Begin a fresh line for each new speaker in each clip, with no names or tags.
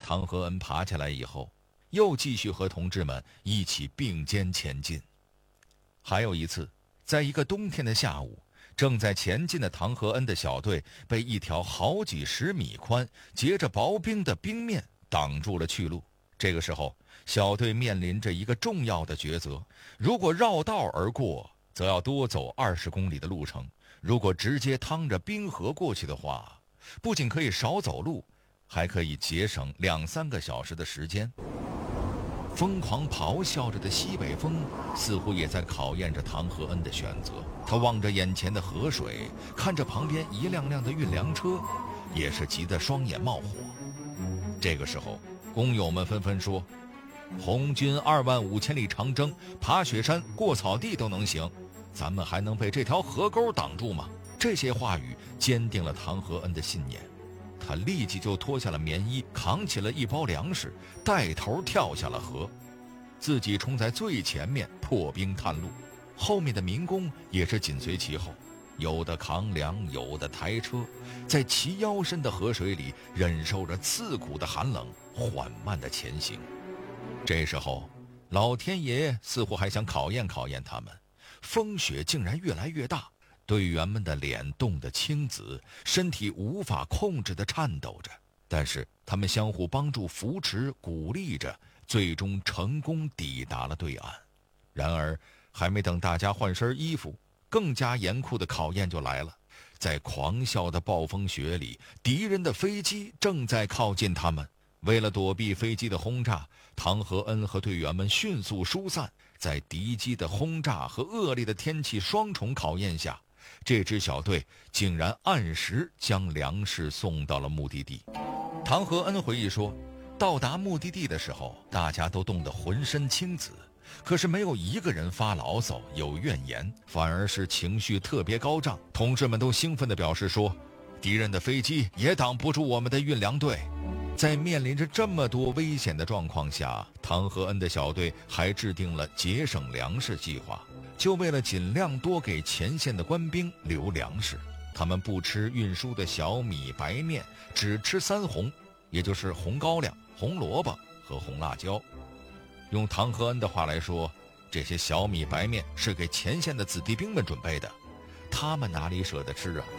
唐和恩爬起来以后，又继续和同志们一起并肩前进。还有一次，在一个冬天的下午，正在前进的唐和恩的小队被一条好几十米宽、结着薄冰的冰面挡住了去路。这个时候，小队面临着一个重要的抉择：如果绕道而过，则要多走20公里的路程；如果直接趟着冰河过去的话，不仅可以少走路，还可以节省2-3个小时的时间。疯狂咆哮着的西北风似乎也在考验着唐和恩的选择。他望着眼前的河水，看着旁边一辆辆的运粮车，也是急得双眼冒火。这个时候，工友们纷纷说：“红军25000里长征，爬雪山、过草地都能行，咱们还能被这条河沟挡住吗？”这些话语坚定了唐和恩的信念。他立即就脱下了棉衣，扛起了一包粮食，带头跳下了河，自己冲在最前面破冰探路，后面的民工也是紧随其后，有的扛粮，有的抬车，在齐腰深的河水里忍受着刺骨的寒冷，缓慢地前行。这时候，老天爷似乎还想考验考验他们，风雪竟然越来越大，队员们的脸冻得青紫，身体无法控制地颤抖着，但是他们相互帮助、扶持、鼓励着，最终成功抵达了对岸。然而，还没等大家换身衣服，更加严酷的考验就来了。在狂啸的暴风雪里，敌人的飞机正在靠近他们。为了躲避飞机的轰炸，唐和恩和队员们迅速疏散。在敌机的轰炸和恶劣的天气双重考验下，这支小队竟然按时将粮食送到了目的地。唐和恩回忆说，到达目的地的时候，大家都冻得浑身青紫，可是没有一个人发牢骚有怨言，反而是情绪特别高涨。同志们都兴奋地表示说，敌人的飞机也挡不住我们的运粮队。在面临着这么多危险的状况下，唐和恩的小队还制定了节省粮食计划，就为了尽量多给前线的官兵留粮食。他们不吃运输的小米、白面，只吃3红，也就是红高粱、红萝卜和红辣椒。用唐和恩的话来说，这些小米白面是给前线的子弟兵们准备的，他们哪里舍得吃啊？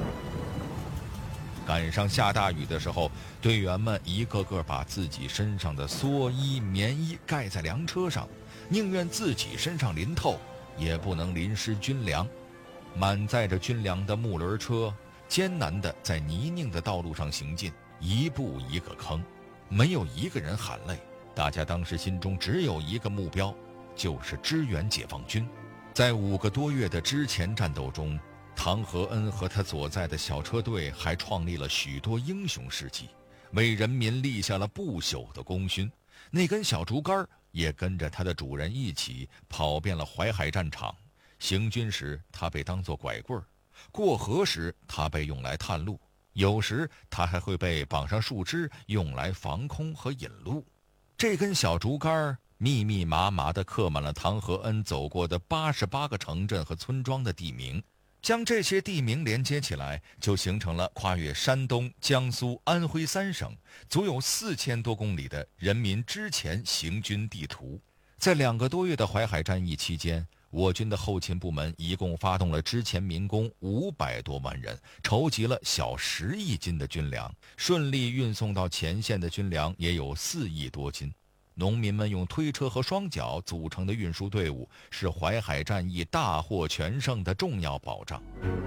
赶上下大雨的时候，队员们一个个把自己身上的蓑衣、棉衣盖在粮车上，宁愿自己身上淋透，也不能淋湿军粮。满载着军粮的木轮车艰难地在泥泞的道路上行进，一步一个坑，没有一个人喊累。大家当时心中只有一个目标，就是支援解放军。在5个多月的之前战斗中，唐和恩和他所在的小车队还创立了许多英雄事迹，为人民立下了不朽的功勋。那根小竹竿也跟着他的主人一起跑遍了淮海战场。行军时他被当作拐棍儿，过河时他被用来探路，有时他还会被绑上树枝用来防空和引路。这根小竹竿密密麻麻地刻满了唐和恩走过的88个城镇和村庄的地名，将这些地名连接起来，就形成了跨越山东、江苏、安徽3省，足有4000多公里的人民之前行军地图。在2个多月的淮海战役期间，我军的后勤部门一共发动了之前民工500多万人，筹集了小10亿斤的军粮，顺利运送到前线的军粮也有4亿多斤。农民们用推车和双脚组成的运输队伍，是淮海战役大获全胜的重要保障。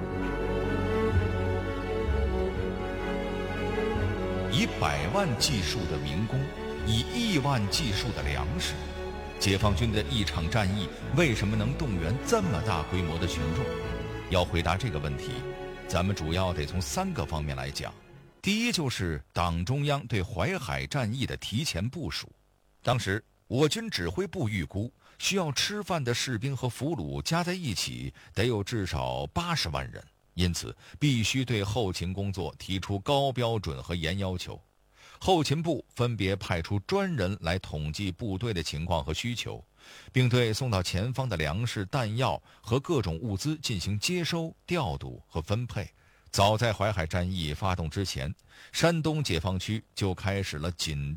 以100万计数的民工，以亿万计数的粮食，解放军的一场战役为什么能动员这么大规模的群众？要回答这个问题，咱们主要得从3个方面来讲。第一，就是党中央对淮海战役的提前部署。当时我军指挥部预估，需要吃饭的士兵和俘虏加在一起得有至少80万人，因此必须对后勤工作提出高标准和严要求。后勤部分别派出专人来统计部队的情况和需求，并对送到前方的粮食、弹药和各种物资进行接收、调度和分配。早在淮海战役发动之前，山东解放区就开始了紧